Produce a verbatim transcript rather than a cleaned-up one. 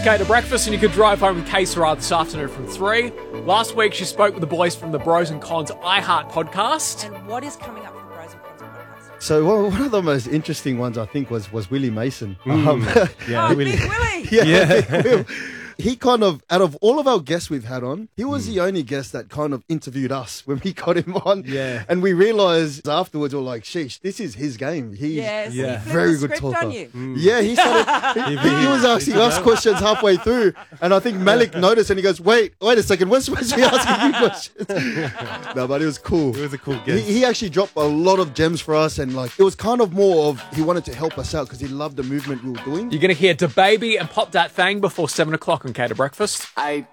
Kate to Breakfast, and you could drive home with Kay Sarah this afternoon from three. Last week, she spoke with the boys from the Bros and Cons iHeart podcast. And what is coming up for the Bros and Cons podcast? So well, one of the most interesting ones, I think, was was Willie Mason. Mm. Um, yeah, Oh, Willie. Big Willie! yeah, Yeah. Big Will. He kind of, out of all of our guests we've had on, he was Mm. the only guest that kind of interviewed us when we got him on. Yeah. And we realised afterwards, we were like, sheesh, this is his game. He's Yes, Yeah. he flipped very the good script talker. on you. Mm. Yeah, he started. he, he was asking us questions halfway through, and I think Malik noticed, and he goes, "Wait, wait a second, we're supposed to be asking you questions." No, but it was cool. It was a cool He, guest. he actually dropped a lot of gems for us, and like it was kind of more of he wanted to help us out because he loved the movement we were doing. You're going to hear DaBaby and Pop Dat Thang before seven o'clock on Kate to Breakfast. I